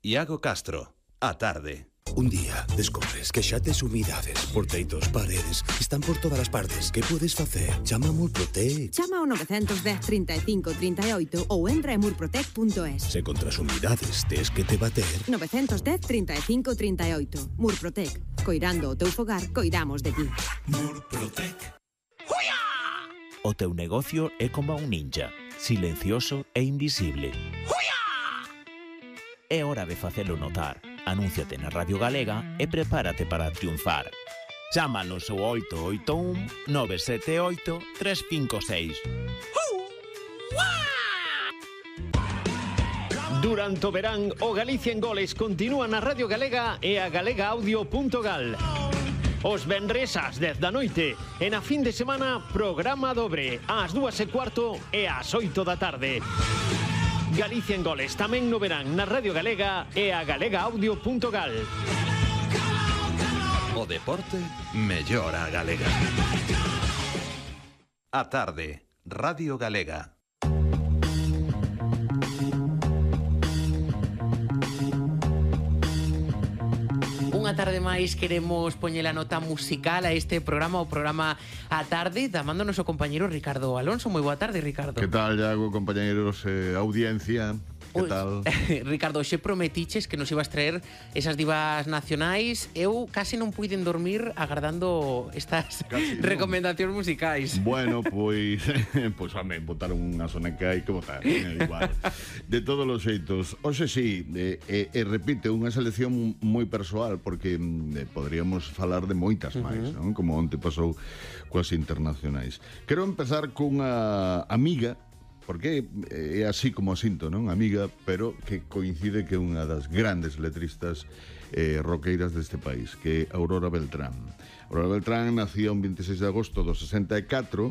Iago Castro, a tarde. Un día descubres que xa tes humidades, porteitos, paredes, están por todas as partes. Que podes facer? Chama a Murprotec. Chama ao 910 35 38 ou entra en murprotec.es. Se contra as humidades tes que te bater. 910 35 38. Murprotec. Coirando o teu fogar, coidamos de ti. Murprotec. O teu negocio é como un ninja, silencioso e invisible. É hora de facelo notar. Anúnciate na Radio Galega e prepárate para triunfar. Chámanos ao 881 978 356. Durante o verán, o Galicia en Goles continúa na Radio Galega e a galegaaudio.gal. Os venres ás 10 da noite e na fin de semana programa dobre ás 2:15 e ás 8 da tarde. Galicia en Goles tamén no verán na Radio Galega e a galegaaudio.gal. O deporte mellora a galega. A tarde, Radio Galega. Unha tarde máis queremos poñer a nota musical a este programa, o programa A Tarde, damándonos o compañeiro Ricardo Alonso. Moi boa tarde, Ricardo. Que tal, Iago, compañeros, audiencia? Que tal? Ricardo, xe prometiches que nos ibas traer esas divas nacionais. Eu casi non puiden dormir agardando estas recomendacións musicais. Bueno, pois home, botar unha soneca hai que botar, igual. De todos os xeitos. Oxe, sí, repite, unha selección moi persoal, porque poderíamos falar de moitas máis, non? Como onte pasou coas internacionais. Quero empezar cunha amiga, porque é así como a sinto, non? Amiga, pero que coincide que é unha das grandes letristas roqueiras deste país, que é Aurora Beltrán. Aurora Beltrán nacía un 26 de agosto do 64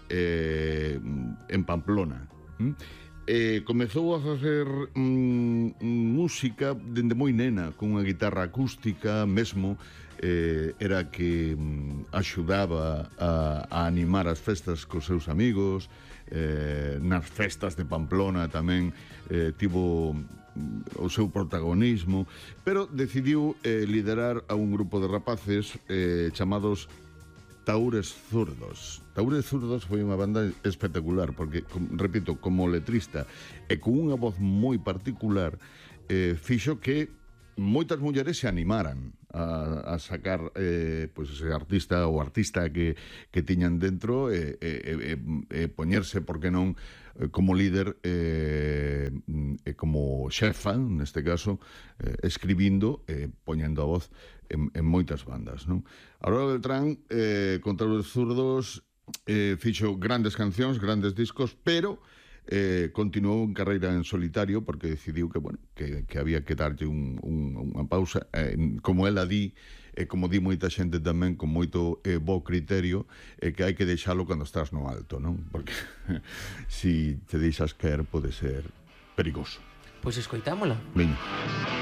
en Pamplona. Comezou a facer música dende moi nena, con unha guitarra acústica, mesmo era que axudaba a animar as festas cos seus amigos. Nas festas de Pamplona tamén tivo o seu protagonismo, pero decidiu liderar a un grupo de rapaces chamados Tahúres Zurdos. Tahúres Zurdos foi unha banda espectacular, porque, repito, como letrista e con unha voz moi particular, fixo que moitas mulleres se animaran a sacar pois ese artista ou artista que tiñan dentro e poñerse, por que non, como líder como xefa, neste caso, escribindo e poñendo a voz en moitas bandas, non? Aurora Beltrán, con Tahúres Zurdos, fixo grandes cancións, grandes discos, pero continuou en carreira en solitario, porque decidiu que, bueno, que había que darlle unha pausa, como ela di, como di moita xente tamén con moito bo criterio, que hai que deixalo cando estás no alto, non? Porque si te deixas caer pode ser perigoso. Pois escoitámola. Veña.